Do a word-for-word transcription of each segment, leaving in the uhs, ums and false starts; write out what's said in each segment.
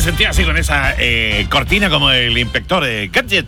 sentía así con esa eh, cortina como el inspector de Gadget.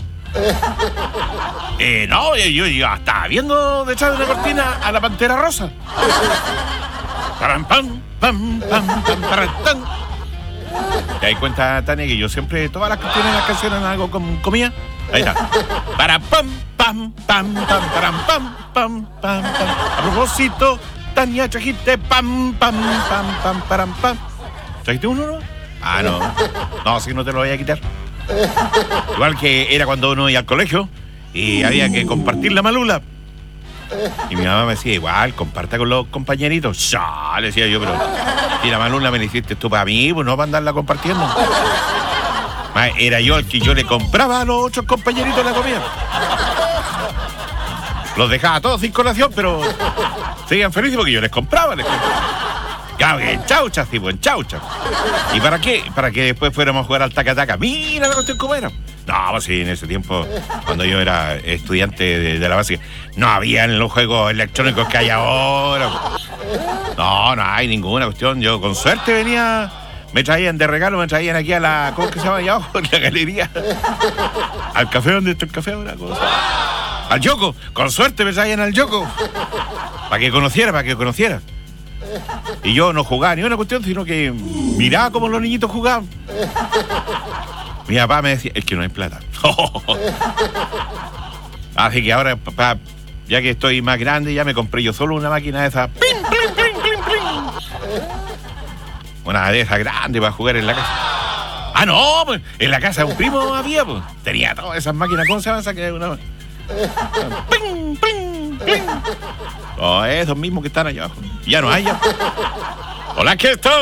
Eh, no, yo, yo estaba viendo detrás de una cortina a la Pantera Rosa. Pam, pam, pam, pam, pam, pam. ¿Te das cuenta, Tania, que yo siempre, todas las cortinas de las canciones algo con comida? Ahí está. Para pam, pam, pam, pam, param, pam, pam, pam, pam. A propósito, Tania, trajiste pam, pam, pam, pam, param, pam. ¿Trajiste uno, no? Ah, no. No, si no te lo voy a quitar. Igual que era cuando uno iba al colegio y había que compartir la malula. Y mi mamá me decía, igual, comparta con los compañeritos. Ya, le decía yo, pero si la malula me la hiciste tú para mí, pues no para andarla compartiendo. Era yo el que yo le compraba a los otros compañeritos la comida. Los dejaba todos sin colación, pero seguían felices porque yo les compraba, les compraba. Claro, en chaucha, sí, pues en chaucha. ¿Y para qué? Para que después fuéramos a jugar al taca-taca. Mira la cuestión cómo era. No, pues sí, en ese tiempo, cuando yo era estudiante de, de la básica, no había los juegos electrónicos que hay ahora. No, no hay ninguna cuestión. Yo con suerte venía, me traían de regalo, me traían aquí a la, ¿cómo que se llama allá abajo? En la galería. Al café, ¿dónde está el café ahora? Al Yoko, con suerte me traían al Yoko. Para que conociera, para que conociera. Y yo no jugaba ni una cuestión, sino que miraba cómo los niñitos jugaban. Mi papá me decía, es que no hay plata. Así que ahora, papá, ya que estoy más grande, ya me compré yo solo una máquina de esas. ¡Plim, plim, plim, plim, plim! Una de esas grandes para jugar en la casa. Ah, no, pues en la casa de un primo había, pues. Tenía todas esas máquinas, ¿cómo se llama esa que una? ¡Plim, plim, plim! Oh, esos mismos que están allá abajo. Ya no hay ya. Hola, ¿qué tal?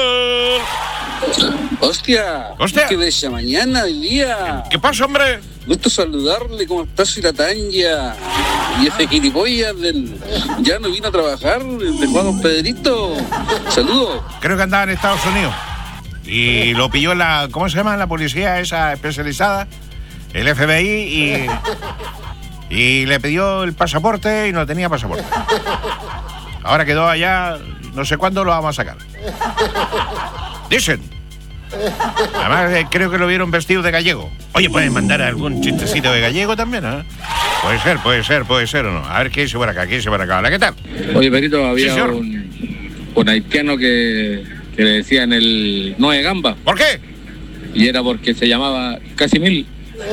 Hostia, Hostia. ¿Qué bella mañana del día? ¿Qué pasa, hombre? Gusto saludarle, ¿cómo está si la Tanya? Y ese gilipollas del... Ya no vino a trabajar, de Juan Don Pedrito. Saludos. Creo que andaba en Estados Unidos. Y lo pilló la... ¿Cómo se llama? La policía esa especializada. El F B I y... Y le pidió el pasaporte y no tenía pasaporte. Ahora quedó allá, no sé cuándo lo vamos a sacar. Dicen. Además, eh, creo que lo vieron vestido de gallego. Oye, ¿pueden mandar algún chistecito de gallego también? ¿Eh? Puede ser, puede ser, puede ser o no. A ver qué dice por acá, qué dice por acá. Hola, ¿qué tal? Oye, Perito, había Sí, un, un haitiano que, que le decían el Noe Gamba. ¿Por qué? Y era porque se llamaba Casimil.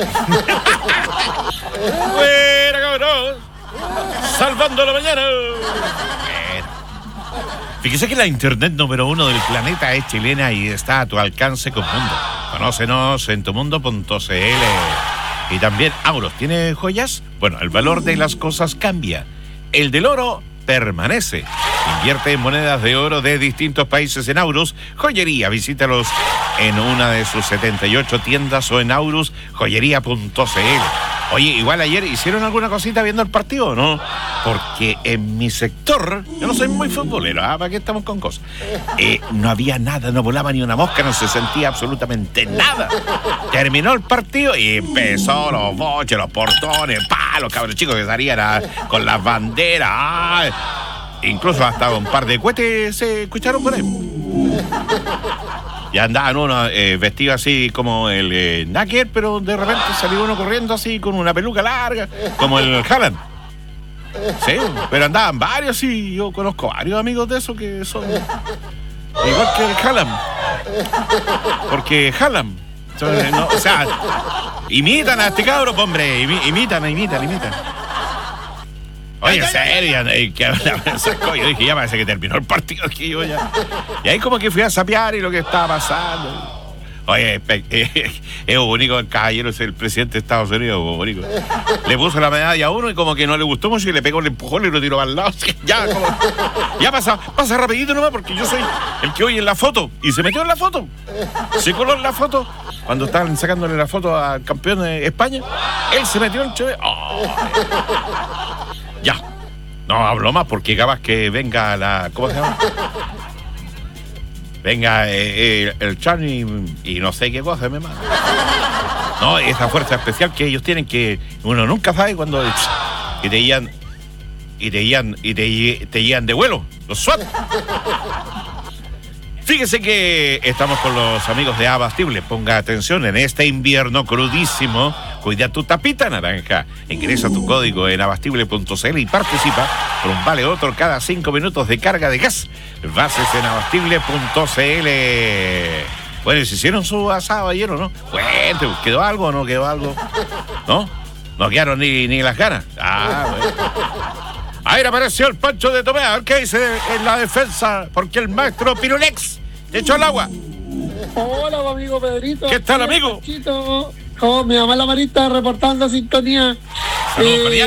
Buena, cabrón. Salvando la mañana. Fíjese que la internet número uno del planeta es chilena y está a tu alcance con Mundo. Conócenos en tumundo punto c l. Y también Auros. ¿Tiene joyas? Bueno, el valor de las cosas cambia. El del oro permanece. Invierte en monedas de oro de distintos países en Auros Joyería. Visítalos en una de sus setenta y ocho tiendas o en aurus joyería punto c l. Oye, igual ayer hicieron alguna cosita viendo el partido, ¿no? Porque en mi sector, yo no soy muy futbolero, ¿ah? ¿Para qué estamos con cosas? Eh, no había nada, no volaba ni una mosca, no se sentía absolutamente nada. Terminó el partido y empezó los boches, los portones, pa, los cabros chicos que salían a, con las banderas. ¡Ay! Incluso hasta un par de cohetes se escucharon por ahí. Y andaban uno eh, vestido así como el eh, Nacker, pero de repente salió uno corriendo así con una peluca larga, como el Haaland. Sí, pero andaban varios y yo conozco varios amigos de esos que son igual que el Haaland. Porque Haaland, son, no, o sea, imitan a este cabro, hombre, imitan, imitan, imitan. Oye, en serio, que yo dije, ya parece que terminó el partido aquí, yo ya. Y ahí como que fui a sapear y lo que estaba pasando. Oye, eh, es bonito el caballero, es el presidente de Estados Unidos, bonito. Le puso la medalla a uno y como que no le gustó mucho y le pegó el empujón y lo tiró al lado. Ya, como, ya pasa, pasa rapidito nomás porque yo soy el que oye en la foto. Y se metió en la foto. Se coló en la foto. Cuando estaban sacándole la foto al campeón de España, él se metió en chévere. Oh. Ya, no hablo más porque capaz que venga la... ¿Cómo se llama? Venga eh, eh, el Chan y, y no sé qué cosa me manda. No, esa fuerza especial que ellos tienen que uno nunca sabe cuando... Y te guían... Y te guían... Y te, te guían de vuelo. Los SWAT. Fíjese que estamos con los amigos de Abastible. Ponga atención, en este invierno crudísimo, cuida tu tapita naranja. Ingresa tu código en abastible punto c l y participa por un vale otro cada cinco minutos de carga de gas. Bases en abastible punto c l. Bueno, ¿se hicieron su asado ayer o no? Cuente, ¿quedó algo o no quedó algo? ¿No? No quedaron ni, ni las ganas. Ah, bueno. Ahí apareció el Pancho de Tomé. A ver qué dice en la defensa, porque el maestro Pirulex te echó el agua. Hola, amigo Pedrito. ¿Qué tal, amigo? Oh, mi mamá la Marita reportando sintonía. Saludos, eh,